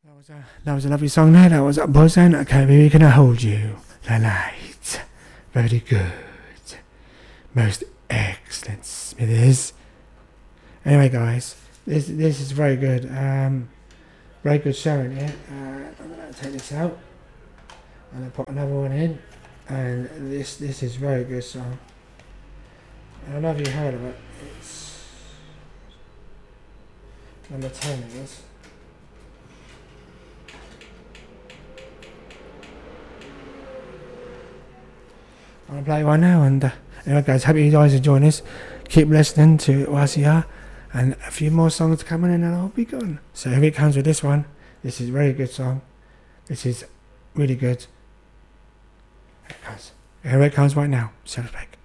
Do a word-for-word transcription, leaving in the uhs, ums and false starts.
That was a that was a lovely song there. That was a buzzing. Okay, baby, can I hold you? La light. Very good. Most excellent, Smithers. Anyway, guys, this this is very good. Um, very good showing here. Uh, I'm gonna take this out and I put another one in. And this this is very good song. I don't know if you heard of it. It's number ten. It is. I'm gonna play one now, and uh, anyway, guys, hope you guys enjoying this. Keep listening to Y C R, and a few more songs coming in, and I'll be gone. So here it comes with this one. This is a very good song. This is really good. Here it comes. Here it comes right now. Self-Spec.